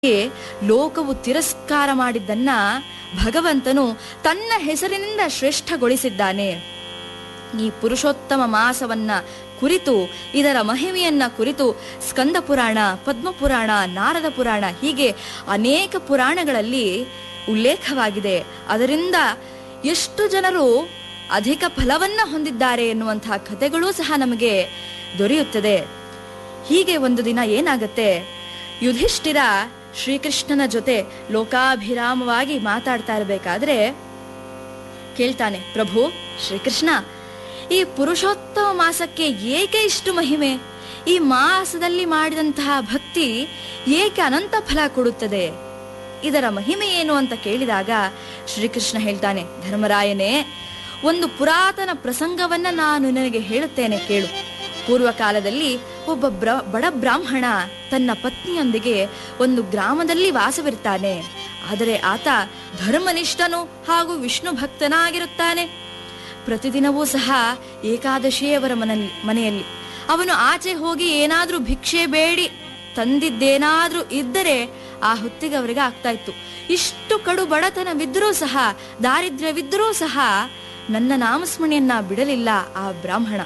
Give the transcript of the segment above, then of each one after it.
ಲೋಕವು ತಿರಸ್ಕಾರ ಮಾಡಿದ್ದನ್ನ ಭಗವಂತನು ತನ್ನ ಹೆಸರಿನಿಂದ ಶ್ರೇಷ್ಠಗೊಳಿಸಿದ್ದಾನೆ. ಈ ಪುರುಷೋತ್ತಮ ಮಾಸವನ್ನ ಕುರಿತು, ಇದರ ಮಹಿಮೆಯನ್ನ ಕುರಿತು ಸ್ಕಂದ ಪುರಾಣ, ಪದ್ಮಪುರಾಣ, ನಾರದ ಪುರಾಣ ಹೀಗೆ ಅನೇಕ ಪುರಾಣಗಳಲ್ಲಿ ಉಲ್ಲೇಖವಾಗಿದೆ. ಅದರಿಂದ ಎಷ್ಟು ಜನರು ಅಧಿಕ ಫಲವನ್ನ ಹೊಂದಿದ್ದಾರೆ ಎನ್ನುವಂತಹ ಕಥೆಗಳೂ ಸಹ ನಮಗೆ ದೊರೆಯುತ್ತದೆ. ಹೀಗೆ ಒಂದು ದಿನ ಏನಾಗತ್ತೆ, ಯುಧಿಷ್ಠಿರ ಶ್ರೀಕೃಷ್ಣನ ಜೊತೆ ಲೋಕಾಭಿರಾಮವಾಗಿ ಮಾತಾಡ್ತಾ ಇರಬೇಕಾದ್ರೆ ಕೇಳ್ತಾನೆ, ಪ್ರಭು ಶ್ರೀಕೃಷ್ಣ, ಈ ಪುರುಷೋತ್ತಮ ಮಾಸಕ್ಕೆ ಏಕೆ ಇಷ್ಟು ಮಹಿಮೆ? ಈ ಮಾಸದಲ್ಲಿ ಮಾಡಿದಂತಹ ಭಕ್ತಿ ಏಕೆ ಅನಂತ ಫಲ ಕೊಡುತ್ತದೆ? ಇದರ ಮಹಿಮೆ ಏನು ಅಂತ ಕೇಳಿದಾಗ ಶ್ರೀಕೃಷ್ಣ ಹೇಳ್ತಾನೆ, ಧರ್ಮರಾಯನೇ, ಒಂದು ಪುರಾತನ ಪ್ರಸಂಗವನ್ನ ನಾನು ನಿನಗೆ ಹೇಳುತ್ತೇನೆ ಕೇಳು. ಪೂರ್ವಕಾಲದಲ್ಲಿ ಒಬ್ಬ ಬಡ ಬ್ರಾಹ್ಮಣ ತನ್ನ ಪತ್ನಿಯೊಂದಿಗೆ ಒಂದು ಗ್ರಾಮದಲ್ಲಿ ವಾಸವಿರ್ತಾನೆ. ಆದರೆ ಆತ ಧರ್ಮನಿಷ್ಠನು ಹಾಗೂ ವಿಷ್ಣು ಭಕ್ತನಾಗಿರುತ್ತಾನೆ. ಪ್ರತಿದಿನವೂ ಸಹ ಏಕಾದಶಿಯವರ ಮನೆಯಲ್ಲಿ ಅವನು ಆಚೆ ಹೋಗಿ ಏನಾದ್ರೂ ಭಿಕ್ಷೆ ಬೇಡಿ ತಂದಿದ್ದೇನಾದ್ರೂ ಇದ್ದರೆ ಆ ಹೊತ್ತಿಗೆ ಅವರಿಗೆ ಆಗ್ತಾ ಇತ್ತು. ಇಷ್ಟು ಕಡು ಬಡತನವಿದ್ರೂ ಸಹ, ದಾರಿದ್ರ್ಯವಿದ್ರೂ ಸಹ ನನ್ನ ನಾಮಸ್ಮರಣೆಯನ್ನ ಬಿಡಲಿಲ್ಲ ಆ ಬ್ರಾಹ್ಮಣ.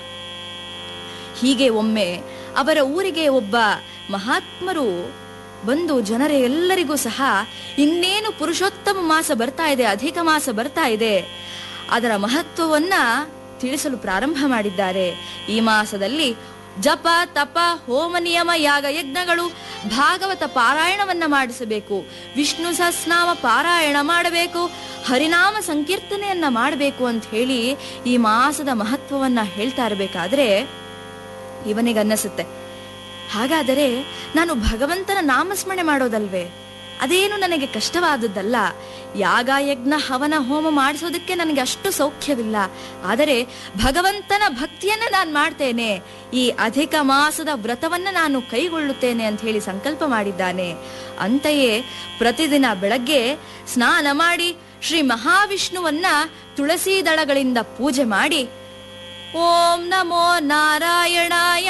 ಹೀಗೆ ಒಮ್ಮೆ ಅವರ ಊರಿಗೆ ಒಬ್ಬ ಮಹಾತ್ಮರು ಬಂದು ಜನರೆಲ್ಲರಿಗೂ ಸಹ ಇನ್ನೇನು ಪುರುಷೋತ್ತಮ ಮಾಸ ಬರ್ತಾ ಇದೆ, ಅಧಿಕ ಮಾಸ ಬರ್ತಾ ಇದೆ, ಅದರ ಮಹತ್ವವನ್ನ ತಿಳಿಸಲು ಪ್ರಾರಂಭ ಮಾಡಿದ್ದಾರೆ. ಈ ಮಾಸದಲ್ಲಿ ಜಪ, ತಪ, ಹೋಮ, ನಿಯಮ, ಯಾಗ, ಯಜ್ಞಗಳು, ಭಾಗವತ ಪಾರಾಯಣವನ್ನ ಮಾಡಿಸಬೇಕು, ವಿಷ್ಣು ಸಹಸ್ರನಾಮ ಪಾರಾಯಣ ಮಾಡಬೇಕು, ಹರಿನಾಮ ಸಂಕೀರ್ತನೆಯನ್ನ ಮಾಡಬೇಕು ಅಂತ ಹೇಳಿ ಈ ಮಾಸದ ಮಹತ್ವವನ್ನ ಹೇಳ್ತಾ ಇರಬೇಕಾದ್ರೆ ಇವನಿಗನ್ನಿಸುತ್ತೆ, ಹಾಗಾದರೆ ನಾನು ಭಗವಂತನ ನಾಮಸ್ಮರಣೆ ಮಾಡೋದಲ್ವೇ? ಅದೇನು ನನಗೆ ಕಷ್ಟವಾದದ್ದಲ್ಲ. ಯಾಗ, ಯಜ್ಞ, ಹವನ, ಹೋಮ ಮಾಡಿಸೋದಕ್ಕೆ ನನಗೆ ಅಷ್ಟು ಸೌಖ್ಯವಿಲ್ಲ. ಆದರೆ ಭಗವಂತನ ಭಕ್ತಿಯನ್ನ ನಾನು ಮಾಡ್ತೇನೆ, ಈ ಅಧಿಕ ಮಾಸದ ವ್ರತವನ್ನ ನಾನು ಕೈಗೊಳ್ಳುತ್ತೇನೆ ಅಂತ ಹೇಳಿ ಸಂಕಲ್ಪ ಮಾಡಿದ್ದಾನೆ. ಅಂತೆಯೇ ಪ್ರತಿದಿನ ಬೆಳಗ್ಗೆ ಸ್ನಾನ ಮಾಡಿ ಶ್ರೀ ಮಹಾವಿಷ್ಣುವನ್ನ ತುಳಸಿ ದಳಗಳಿಂದ ಪೂಜೆ ಮಾಡಿ ಓಂ ನಮೋ ನಾರಾಯಣಾಯ,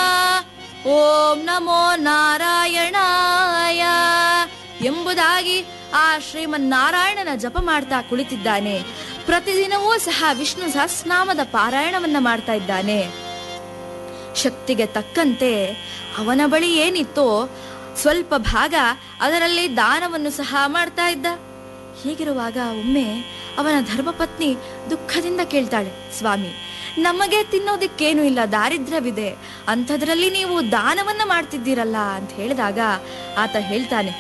ಓಂ ನಮೋ ನಾರಾಯಣಾಯ ಎಂಬುದಾಗಿ ಆ ಶ್ರೀಮನ್ನಾರಾಯಣನ ಜಪ ಮಾಡ್ತಾ ಕುಳಿತಿದ್ದಾನೆ. ಪ್ರತಿದಿನವೂ ಸಹ ವಿಷ್ಣು ಸಹಸ್ರನಾಮದ ಪಾರಾಯಣವನ್ನ ಮಾಡ್ತಾ ಇದ್ದಾನೆ. ಶಕ್ತಿಗೆ ತಕ್ಕಂತೆ ಅವನ ಬಳಿ ಏನಿತ್ತೋ ಸ್ವಲ್ಪ ಭಾಗ ಅದರಲ್ಲಿ ದಾನವನ್ನು ಸಹ ಮಾಡ್ತಾ ಇದ್ದ. ಹೀಗಿರುವಾಗ ಒಮ್ಮೆ ಅವನ ಧರ್ಮಪತ್ನಿ ದುಃಖದಿಂದ ಕೇಳ್ತಾಳೆ, ಸ್ವಾಮಿ, ನಮಗೆ ತಿನ್ನೋದಿಕ್ಕೇನು ಇಲ್ಲ, ದಾರಿದ್ರ್ಯವಿದೆ, ಅಂಥದ್ರಲ್ಲಿ ನೀವು ದಾನವನ್ನ ಮಾಡ್ತಿದ್ದೀರಲ್ಲ ಅಂತ ಹೇಳಿದಾಗ ಆತ ಹೇಳ್ತಾನೆ,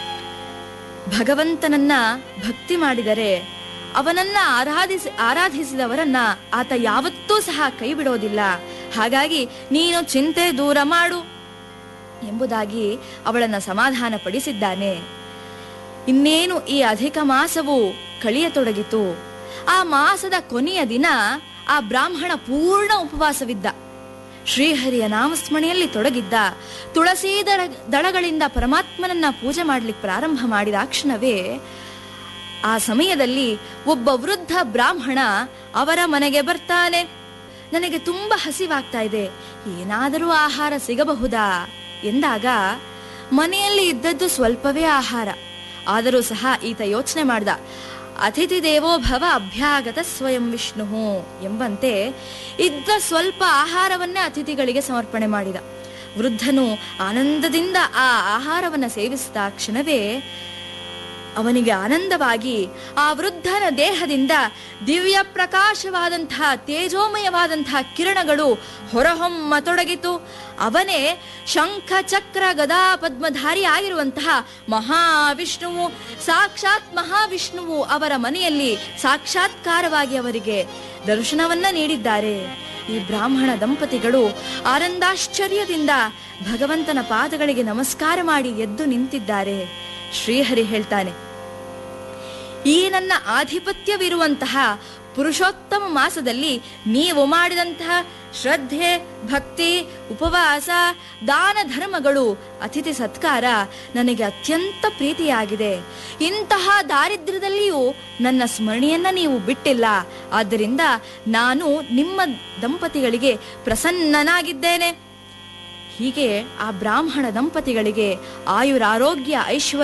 ಭಗವಂತನನ್ನ ಭಕ್ತಿ ಮಾಡಿದರೆ, ಅವನನ್ನ ಆರಾಧಿಸಿದವರನ್ನ ಆತ ಯಾವತ್ತೂ ಸಹ ಕೈ ಬಿಡೋದಿಲ್ಲ. ಹಾಗಾಗಿ ನೀನು ಚಿಂತೆ ದೂರ ಮಾಡು ಎಂಬುದಾಗಿ ಅವಳನ್ನ ಸಮಾಧಾನ ಪಡಿಸಿದ್ದಾನೆ. ಇನ್ನೇನು ಈ ಅಧಿಕ ಮಾಸವು ಕಳೆಯತೊಡಗಿತು. ಆ ಮಾಸದ ಕೊನೆಯ ದಿನ ಆ ಬ್ರಾಹ್ಮಣ ಪೂರ್ಣ ಉಪವಾಸವಿದ್ದ, ಶ್ರೀಹರಿಯ ನಾಮಸ್ಮರಣೆಯಲ್ಲಿ ತೊಡಗಿದ್ದ. ತುಳಸಿ ದಳಗಳಿಂದ ಪರಮಾತ್ಮನನ್ನ ಪೂಜೆ ಮಾಡ್ಲಿಕ್ಕೆ ಪ್ರಾರಂಭ ಮಾಡಿದ ಕ್ಷಣವೇ ಆ ಸಮಯದಲ್ಲಿ ಒಬ್ಬ ವೃದ್ಧ ಬ್ರಾಹ್ಮಣ ಅವರ ಮನೆಗೆ ಬರ್ತಾನೆ. ನನಗೆ ತುಂಬಾ ಹಸಿವಾಗ್ತಾ ಇದೆ, ಏನಾದರೂ ಆಹಾರ ಸಿಗಬಹುದಾ ಎಂದಾಗ ಮನೆಯಲ್ಲಿ ಇದ್ದದ್ದು ಸ್ವಲ್ಪವೇ ಆಹಾರ. ಆದರೂ ಸಹ ಈತ ಯೋಚನೆ ಮಾಡ್ದ, ಅತಿಥಿ ದೇವೋ ಭವ ಅಭ್ಯಾಗತ ಸ್ವಯಂ ವಿಷ್ಣು ಎಂಬಂತೆ ಇದ್ದ ಸ್ವಲ್ಪ ಆಹಾರವನ್ನೇ ಅತಿಥಿಗಳಿಗೆ ಸಮರ್ಪಣೆ ಮಾಡಿದ. ವೃದ್ಧನು ಆನಂದದಿಂದ ಆ ಆಹಾರವನ್ನ ಸೇವಿಸಿದ ಕ್ಷಣವೇ ಅವನಿಗೆ ಆನಂದವಾಗಿ ಆ ವೃದ್ಧನ ದೇಹದಿಂದ ದಿವ್ಯ ಪ್ರಕಾಶವಾದಂತಹ ತೇಜೋಮಯವಾದಂತಹ ಕಿರಣಗಳು ಹೊರಹೊಮ್ಮತೊಡಗಿತು. ಅವನೇ ಶಂಖ, ಚಕ್ರ, ಗದಾ, ಪದ್ಮಧಾರಿ ಆಗಿರುವಂತಹ ಮಹಾವಿಷ್ಣುವು, ಸಾಕ್ಷಾತ್ ಮಹಾವಿಷ್ಣುವು ಅವರ ಮನೆಯಲ್ಲಿ ಸಾಕ್ಷಾತ್ಕಾರವಾಗಿ ಅವರಿಗೆ ದರ್ಶನವನ್ನ ನೀಡಿದ್ದಾರೆ. ಈ ಬ್ರಾಹ್ಮಣ ದಂಪತಿಗಳು ಆನಂದಾಶ್ಚರ್ಯದಿಂದ ಭಗವಂತನ ಪಾದಗಳಿಗೆ ನಮಸ್ಕಾರ ಮಾಡಿ ಎದ್ದು ನಿಂತಿದ್ದಾರೆ. ಶ್ರೀಹರಿ ಹೇಳ್ತಾನೆ, ಈ ನನ್ನ ಆಧಿಪತ್ಯವಿರುವಂತಹ ಪುರುಷೋತ್ತಮ ಮಾಸದಲ್ಲಿ ನೀವು ಮಾಡಿದಂತಹ ಶ್ರದ್ಧೆ, ಭಕ್ತಿ, ಉಪವಾಸ, ದಾನ ಧರ್ಮಗಳು, ಅತಿಥಿ ಸತ್ಕಾರ ನನಗೆ ಅತ್ಯಂತ ಪ್ರೀತಿಯಾಗಿದೆ. ಇಂತಹ ದಾರಿದ್ರ್ಯದಲ್ಲಿಯೂ ನನ್ನ ಸ್ಮರಣೆಯನ್ನ ನೀವು ಬಿಟ್ಟಿಲ್ಲ. ಆದ್ದರಿಂದ ನಾನು ನಿಮ್ಮ ದಂಪತಿಗಳಿಗೆ ಪ್ರಸನ್ನನಾಗಿದ್ದೇನೆ. ಹೀಗೆ ಆ ಬ್ರಾಹ್ಮಣ ದಂಪತಿಗಳಿಗೆ ಆಯುರಾರೋಗ್ಯ ಐಶ್ವರ್ಯ